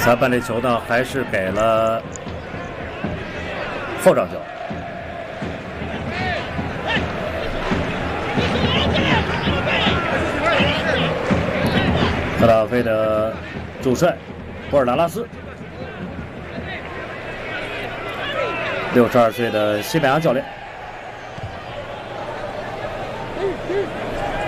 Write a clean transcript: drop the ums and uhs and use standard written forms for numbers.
裁判这球呢，还是给了后场球。赫塔菲的主帅博尔达拉斯，62岁的西班牙教练。